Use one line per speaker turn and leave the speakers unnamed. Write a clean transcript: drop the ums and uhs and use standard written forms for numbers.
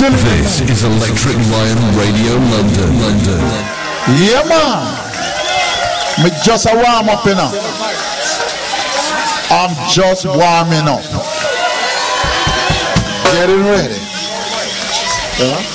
This is Electric Lion Radio London.
Yeah, man. Me just a warm up, you know. I'm just warming up. Getting ready. Yeah.